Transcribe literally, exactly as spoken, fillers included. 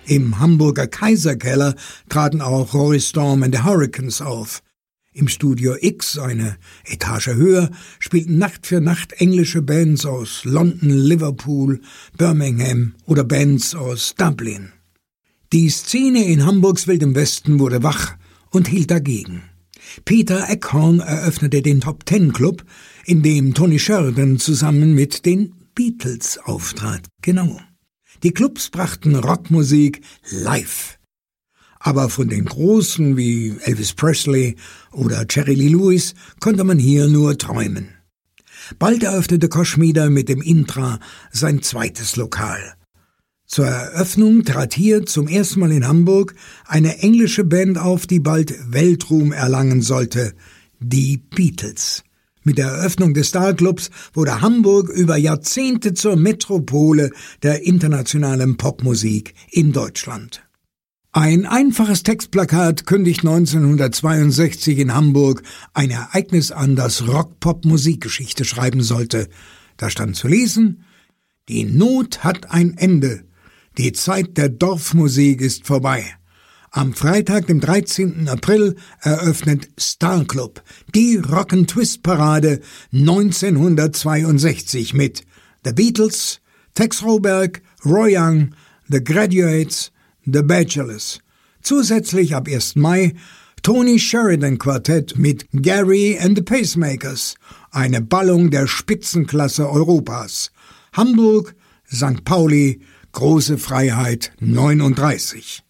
Im Hamburger Kaiserkeller traten auch Rory Storm and the Hurricanes auf. Im Studio X, eine Etage höher, spielten Nacht für Nacht englische Bands aus London, Liverpool, Birmingham oder Bands aus Dublin. Die Szene in Hamburgs Wildem Westen wurde wach und hielt dagegen. Peter Eckhorn eröffnete den Top Ten Club, in dem Tony Sheridan zusammen mit den Beatles auftrat. Genau. Die Clubs brachten Rockmusik live. Aber von den Großen wie Elvis Presley oder Jerry Lee Lewis konnte man hier nur träumen. Bald eröffnete Koschmider mit dem Intra sein zweites Lokal. Zur Eröffnung trat hier zum ersten Mal in Hamburg eine englische Band auf, die bald Weltruhm erlangen sollte, die Beatles. Mit der Eröffnung des Starclubs wurde Hamburg über Jahrzehnte zur Metropole der internationalen Popmusik in Deutschland. Ein einfaches Textplakat kündigt neunzehnhundertzweiundsechzig in Hamburg ein Ereignis an, das Rock-Pop-Musikgeschichte schreiben sollte. Da stand zu lesen: Die Not hat ein Ende. Die Zeit der Dorfmusik ist vorbei. Am Freitag, dem dreizehnten April, eröffnet Starclub, die Rock'n'Twist-Parade neunzehnhundertzweiundsechzig mit The Beatles, Tex Roberg, Roy Young, The Graduates, The Bachelors. Zusätzlich ab ersten Mai Tony Sheridan Quartett mit Gary and the Pacemakers, eine Ballung der Spitzenklasse Europas. Hamburg, Sankt Pauli, Große Freiheit neununddreißig.